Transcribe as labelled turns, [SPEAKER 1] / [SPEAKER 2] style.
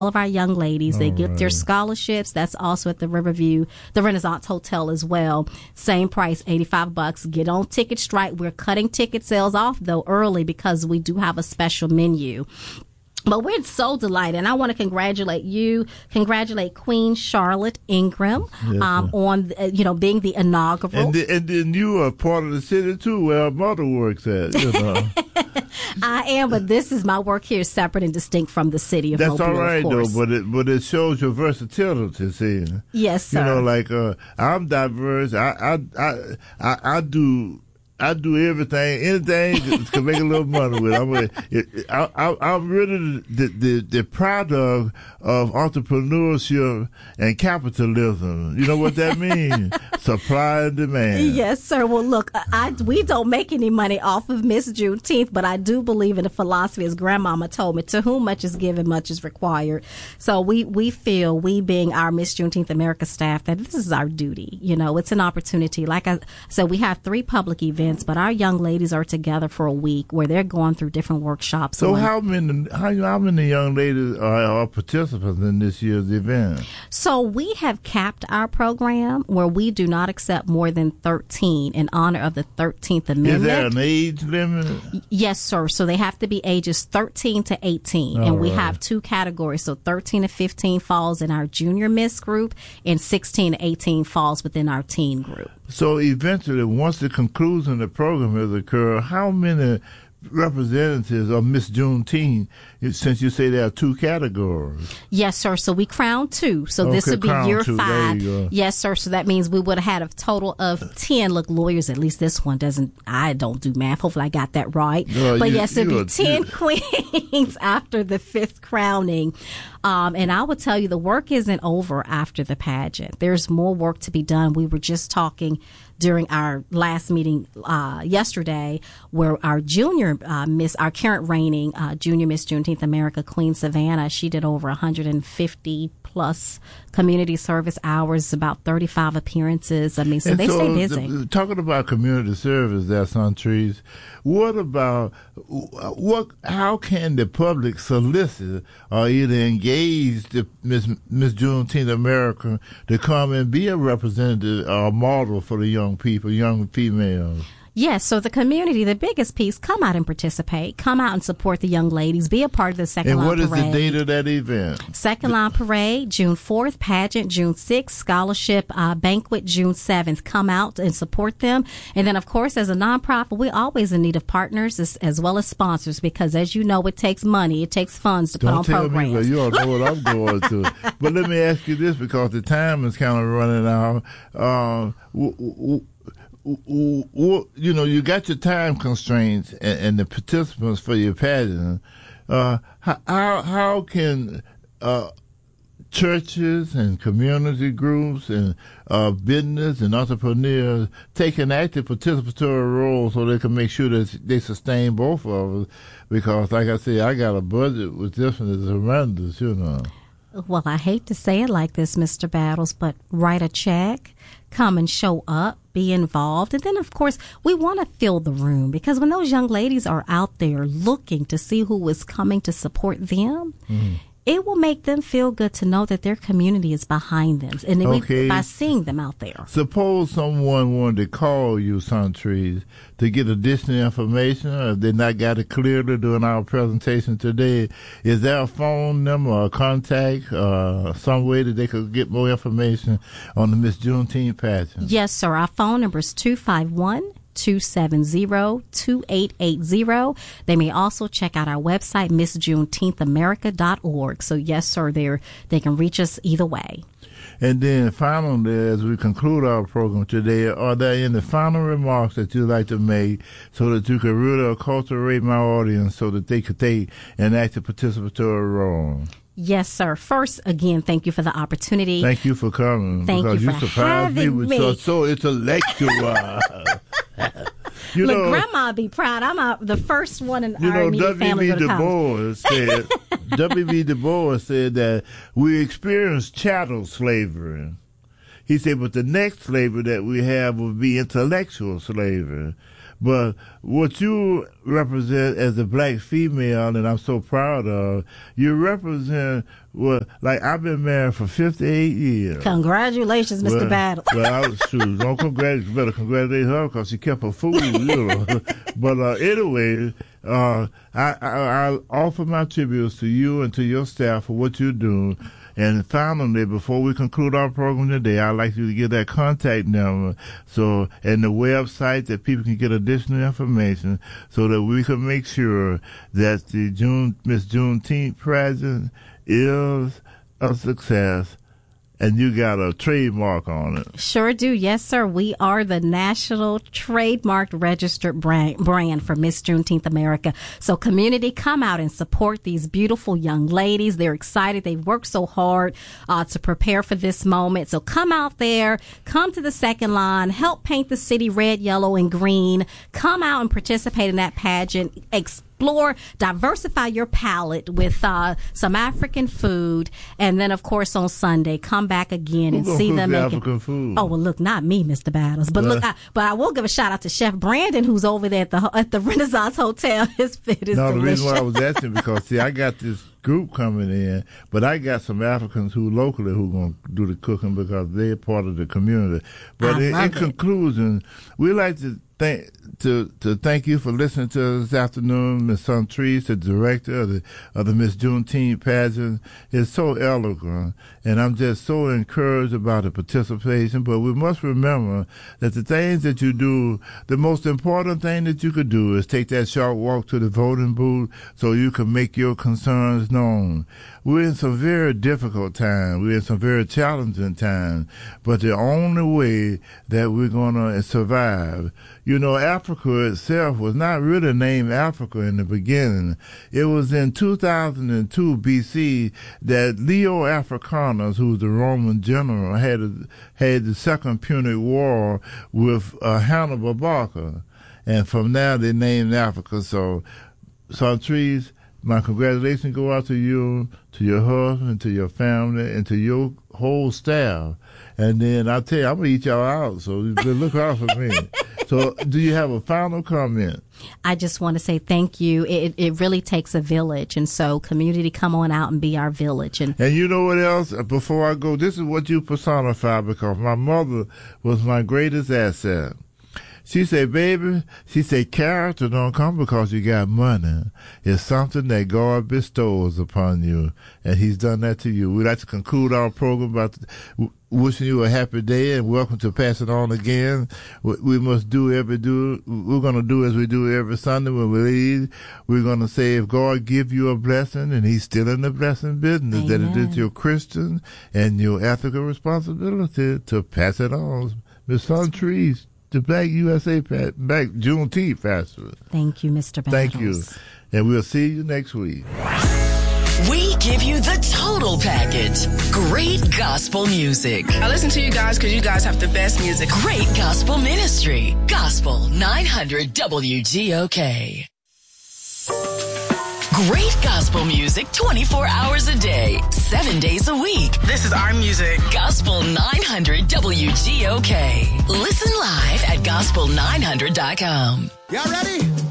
[SPEAKER 1] of our young ladies. They get their scholarships. That's also at the Riverview, the Renaissance Hotel as well. Same price, $85. Get on Ticket Strike. We're cutting ticket sales off though early because we do have a special menu. But we're so delighted, and I want to congratulate Queen Charlotte Ingram on being the inaugural.
[SPEAKER 2] And then you are part of the city too, where our mother works at.
[SPEAKER 1] I am, but this is my work here, separate and distinct from the city of Mobile.
[SPEAKER 2] That's all right,
[SPEAKER 1] of course.
[SPEAKER 2] though. But it shows your versatility. See,
[SPEAKER 1] yes, sir.
[SPEAKER 2] I'm diverse. I do everything, anything to make a little money with. I'm really the product of entrepreneurship and capitalism. You know what that means? Supply and demand.
[SPEAKER 1] Yes, sir. Well, look, we don't make any money off of Miss Juneteenth, but I do believe in the philosophy, as Grandmama told me, to whom much is given, much is required. So we feel, we being our Miss Juneteenth America staff, that this is our duty. It's an opportunity. Like I said, we have 3 public events, but our young ladies are together for a week where they're going through different workshops.
[SPEAKER 2] So how many young ladies are participants in this year's event?
[SPEAKER 1] So we have capped our program where we do not accept more than 13 in honor of the 13th Amendment.
[SPEAKER 2] Is there an age limit?
[SPEAKER 1] Yes, sir. So they have to be ages 13 to 18. And we have 2 categories. So 13 to 15 falls in our junior miss group, and 16 to 18 falls within our teen group.
[SPEAKER 2] So eventually, once the conclusion of the program has occurred, how many representatives of Miss Juneteenth, since you say there are 2 categories?
[SPEAKER 1] Yes, sir. So we crown 2. So this would be year 5. Yes, sir. So that means we would have had a total of 10. Look, lawyers, at least this one doesn't, I don't do math. Hopefully I got that right. But yes, it'd be 10 queens after the 5th crowning. And I would tell you, the work isn't over after the pageant. There's more work to be done. We were just talking during our last meeting yesterday, where our junior our current reigning junior Miss Juneteenth America, Queen Savannah, she did over 150 plus community service hours, about 35 appearances. I mean, so they stay busy.
[SPEAKER 2] Talking about community service there, Suntrese, what about how can the public solicit or either engage the Miss Juneteenth America to come and be a representative or model for the young people, young females?
[SPEAKER 1] Yes, so the community, the biggest piece, come out and participate. Come out and support the young ladies. Be a part of the Second Line Parade.
[SPEAKER 2] And what is the date of that event?
[SPEAKER 1] Second Line Parade, June 4th, pageant, June 6th, scholarship banquet, June 7th. Come out and support them. And then, of course, as a nonprofit, we're always in need of partners as well as sponsors, because, as you know, it takes money, it takes funds to put on programs.
[SPEAKER 2] Don't tell me, but you all know what I'm going to. But let me ask you this, because the time is kind of running out. You got your time constraints and the participants for your pageant. How can churches and community groups and business and entrepreneurs take an active participatory role so they can make sure that they sustain both of us? Because, like I said, I got a budget with this one is horrendous,
[SPEAKER 1] Well, I hate to say it like this, Mr. Battles, but write a check, come and show up, be involved. And then, of course, we want to fill the room, because when those young ladies are out there looking to see who is coming to support them, it will make them feel good to know that their community is behind them, and by seeing them out there.
[SPEAKER 2] Suppose someone wanted to call you, Suntrese, to get additional information, or if they not got it clearly during our presentation today. Is there a phone number or contact, some way that they could get more information on the Miss Juneteenth pageant?
[SPEAKER 1] Yes, sir. Our phone number is 251-270-2880. They may also check out our website, MissJuneteenthAmerica.org. So yes, sir, they can reach us either way.
[SPEAKER 2] And then finally, as we conclude our program today, are there any final remarks that you'd like to make so that you could really acculturate my audience so that they could take an active participatory role?
[SPEAKER 1] Yes, sir. First, again, thank you for the opportunity.
[SPEAKER 2] Thank you for coming.
[SPEAKER 1] Thank you for
[SPEAKER 2] surprised me with so intellectual.
[SPEAKER 1] Look, Grandma be proud. I'm the first one in our immediate family to go to college.
[SPEAKER 2] W.B. Du Bois said that we experienced chattel slavery. He said, but the next slavery that we have will be intellectual slavery. But what you represent as a black female, and I'm so proud of, you represent what, like, I've been married for 58 years.
[SPEAKER 1] Congratulations, Mr. Battle.
[SPEAKER 2] Well, I was true. Don't congratulate, you better congratulate her because she kept her food, you know. But anyway, I offer my tributes to you and to your staff for what you're doing. And finally, before we conclude our program today, I'd like you to give that contact number and the website that people can get additional information so that we can make sure that the Miss Juneteenth present is a success. And you got a trademark on it.
[SPEAKER 1] Sure do. Yes, sir. We are the national trademarked registered brand for Miss Juneteenth America. So community, come out and support these beautiful young ladies. They're excited. They've worked so hard to prepare for this moment. So come out there, come to the second line, help paint the city red, yellow, and green. Come out and participate in that pageant. Explore, diversify your palate with some African food, and then of course on Sunday come back again and see them making
[SPEAKER 2] African food.
[SPEAKER 1] Oh well, look, not me, Mr. Battles, but look, I will give a shout out to Chef Brandon, who's over there at the Renaissance Hotel. His food is delicious.
[SPEAKER 2] The reason why I was asking because see, I got this group coming in, but I got some Africans who locally who going to do the cooking because they're part of the community. But in conclusion, we like to thank you for listening to us this afternoon. Ms. Suntrese, the director of the Miss Juneteenth pageant, is so eloquent, and I'm just so encouraged about the participation. But we must remember that the things that you do, the most important thing that you could do is take that short walk to the voting booth so you can make your concerns known. We're in some very difficult times. We're in some very challenging times. But the only way that we're going to survive, you know, Africa itself was not really named Africa in the beginning. It was in 2002 BC that Leo Africanus, who was the Roman general, had the Second Punic War with Hannibal Barca. And from there they named Africa. So, Suntrese, my congratulations go out to you, to your husband, to your family, and to your whole staff. And then I'll tell you, I'm going to eat y'all out, so look out for me. So do you have a final comment?
[SPEAKER 1] I just want to say thank you. It really takes a village, and so community, come on out and be our village. And
[SPEAKER 2] you know what else? Before I go, this is what you personify, because my mother was my greatest asset. She said, baby, character don't come because you got money. It's something that God bestows upon you, and he's done that to you. We'd like to conclude our program by wishing you a happy day and welcome to Pass It On Again. We must we're going to do as we do every Sunday when we leave. We're going to say, if God give you a blessing, and he's still in the blessing business, that it is your Christian and your ethical responsibility to pass it on. Ms. Suntrese, the Black USA Black Juneteenth Festival.
[SPEAKER 1] Thank you, Mr. Battles.
[SPEAKER 2] Thank you. And we'll see you next week.
[SPEAKER 3] We give you the total package. Great gospel music.
[SPEAKER 4] I listen to you guys because you guys have the best music.
[SPEAKER 3] Great gospel ministry. Gospel 900 WGOK. Great gospel music 24 hours a day, 7 days a week.
[SPEAKER 4] This is our music.
[SPEAKER 3] Gospel 900 WGOK. Listen live at gospel900.com.
[SPEAKER 5] Y'all ready?